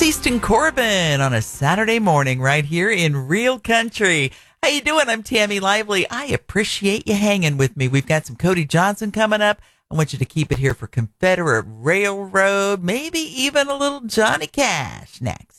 It's Easton Corbin on a Saturday morning right here in Real Country. How you doing? I'm Tammy Lively. I appreciate you hanging with me. We've got some Cody Johnson coming up. I want you to keep it here for Confederate Railroad, maybe even a little Johnny Cash next.